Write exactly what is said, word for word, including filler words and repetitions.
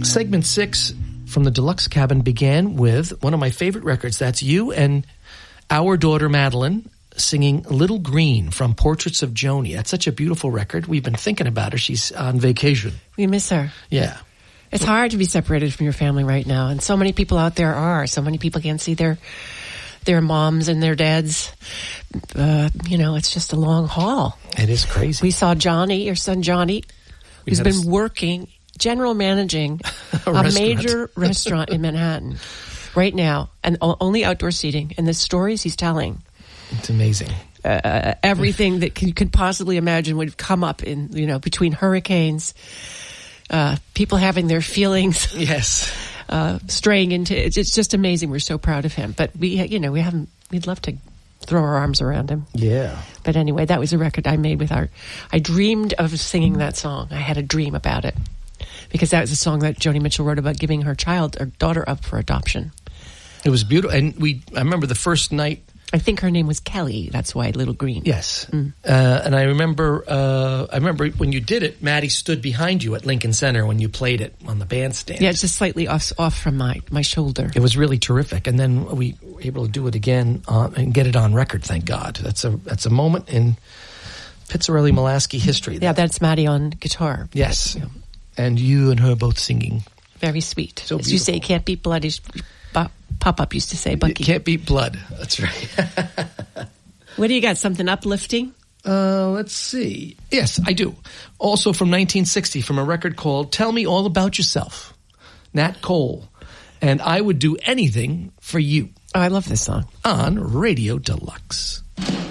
Segment six from the Deluxe Cabin began with one of my favorite records. That's you and our daughter Madeline singing Little Green from Portraits of Joni. That's such a beautiful record. We've been thinking about her. She's on vacation. We miss her. Yeah. It's hard to be separated from your family right now, and so many people out there are. So many people can't see their their moms and their dads. Uh, you know, it's just a long haul. It is crazy. We saw Johnny, your son Johnny, We who's had been a- working, general managing A a, restaurant. major restaurant in Manhattan right now, and o- only outdoor seating. And the stories he's telling, It's amazing. uh, everything that you could possibly imagine would come up in, you know, between hurricanes, uh, people having their feelings, Yes. uh, straying into, it's, it's just amazing. We're so proud of him. But we, you know, we haven't, we'd love to throw our arms around him. Yeah. But anyway, that was a record I made with our, I dreamed of singing that song. I had a dream about it because that was a song that Joni Mitchell wrote about giving her child or daughter up for adoption. It was beautiful. And we, I remember the first night. I think her name was Kelly. That's why Little Green. Yes. Mm. Uh, and I remember, uh, I remember when you did it, Maddie stood behind you at Lincoln Center when you played it on the bandstand. Yeah, it's just slightly off, off from my, my shoulder. It was really terrific. And then we were able to do it again on, and get it on record, thank God. That's a, that's a moment in Pizzarelli-Molaski history. Yeah, that's Maddie on guitar. Yes. Yeah. And you and her both singing. Very sweet. So As you say, can't beat blood. As Pop-Up used to say, Bucky. You can't beat blood. That's right. What do you got? Something uplifting? Uh, let's see. Yes, I do. Also from nineteen sixty, from a record called Tell Me All About Yourself. Nat Cole. And I Would Do Anything for You. Oh, I love this song. On Radio Deluxe.